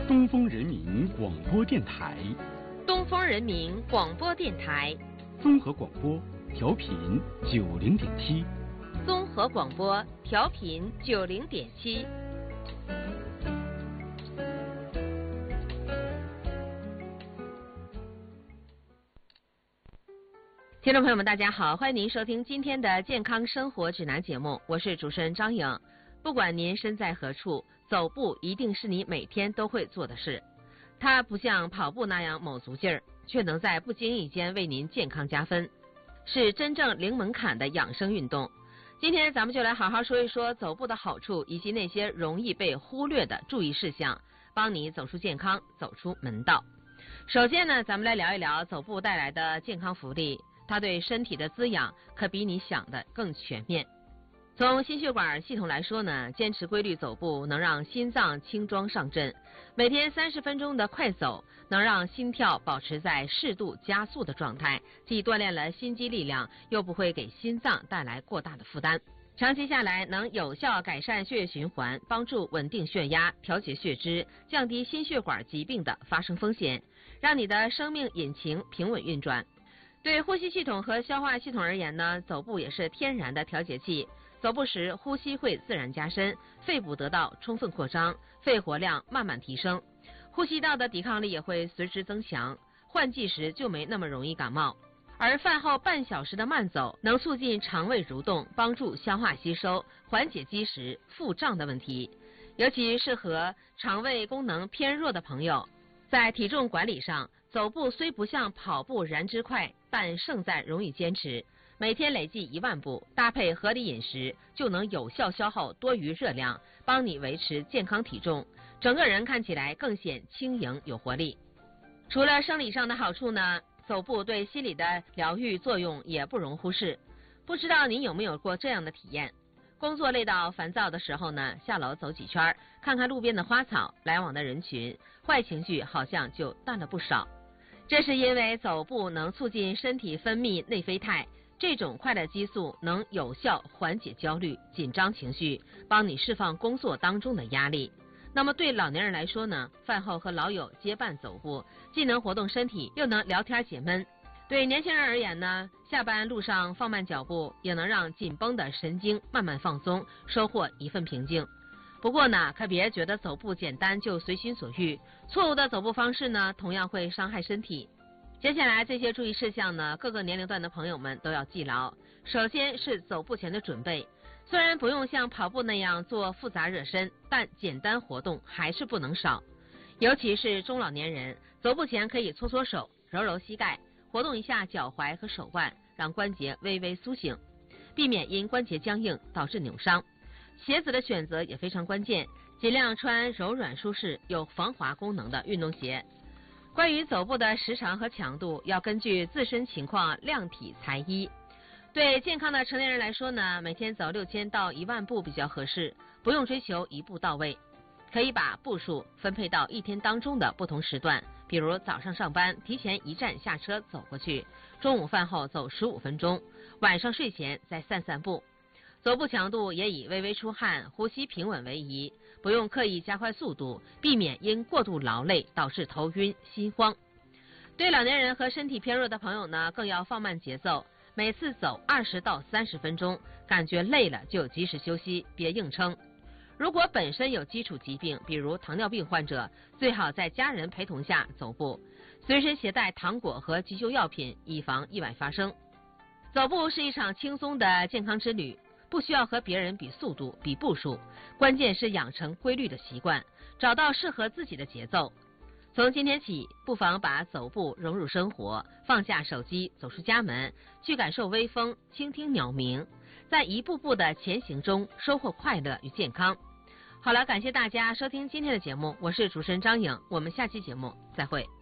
东风人民广播电台， 东风人民广播电台， 综合广播，调频90.7， 综合广播，调频90.7。听众朋友们，大家好，欢迎您收听今天的健康生活指南节目，我是主持人张颖。不管您身在何处，走步一定是你每天都会做的事。它不像跑步那样卯足劲儿，却能在不经意间为您健康加分，是真正零门槛的养生运动。今天咱们就来好好说一说走步的好处，以及那些容易被忽略的注意事项，帮你走出健康，走出门道。首先呢，咱们来聊一聊走步带来的健康福利，它对身体的滋养可比你想的更全面。从心血管系统来说呢，坚持规律走步能让心脏轻装上阵，每天30分钟的快走能让心跳保持在适度加速的状态，既锻炼了心肌力量，又不会给心脏带来过大的负担。长期下来能有效改善血液循环，帮助稳定血压，调节血脂，降低心血管疾病的发生风险，让你的生命引擎平稳运转。对呼吸系统和消化系统而言呢，走步也是天然的调节器。走步时，呼吸会自然加深，肺部得到充分扩张，肺活量慢慢提升，呼吸道的抵抗力也会随之增强，换季时就没那么容易感冒。而饭后半小时的慢走能促进肠胃蠕动，帮助消化吸收，缓解积食、腹胀的问题，尤其适合肠胃功能偏弱的朋友。在体重管理上，走步虽不像跑步燃脂快，但胜在容易坚持。每天累计1万步，搭配合理饮食，就能有效消耗多余热量，帮你维持健康体重，整个人看起来更显轻盈有活力。除了生理上的好处呢，走步对心理的疗愈作用也不容忽视。不知道您有没有过这样的体验？工作累到烦躁的时候呢，下楼走几圈，看看路边的花草，来往的人群，坏情绪好像就淡了不少。这是因为走步能促进身体分泌内啡肽，这种快乐激素能有效缓解焦虑、紧张情绪，帮你释放工作当中的压力。那么对老年人来说呢，饭后和老友结伴走步，既能活动身体，又能聊天解闷。对年轻人而言呢，下班路上放慢脚步，也能让紧绷的神经慢慢放松，收获一份平静。不过呢，可别觉得走步简单就随心所欲，错误的走步方式呢，同样会伤害身体。接下来这些注意事项呢，各个年龄段的朋友们都要记牢。首先是走步前的准备，虽然不用像跑步那样做复杂热身，但简单活动还是不能少。尤其是中老年人，走步前可以搓搓手，揉揉膝盖，活动一下脚踝和手腕，让关节微微苏醒，避免因关节僵硬导致扭伤。鞋子的选择也非常关键，尽量穿柔软舒适、有防滑功能的运动鞋。关于走步的时长和强度，要根据自身情况量体裁衣。对健康的成年人来说呢，每天走6000到1万步比较合适，不用追求一步到位，可以把步数分配到一天当中的不同时段，比如早上上班提前1站下车走过去，中午饭后走15分钟，晚上睡前再散散步。走步强度也以微微出汗、呼吸平稳为宜，不用刻意加快速度，避免因过度劳累导致头晕、心慌。对老年人和身体偏弱的朋友呢，更要放慢节奏，每次走20到30分钟，感觉累了就及时休息，别硬撑。如果本身有基础疾病，比如糖尿病患者，最好在家人陪同下走步，随身携带糖果和急救药品，以防意外发生。走步是一场轻松的健康之旅，不需要和别人比速度、比步数，关键是养成规律的习惯，找到适合自己的节奏。从今天起，不妨把走步融入生活，放下手机，走出家门，去感受微风，倾听鸟鸣，在一步步的前行中收获快乐与健康。好了，感谢大家收听今天的节目，我是主持人张颖，我们下期节目再会。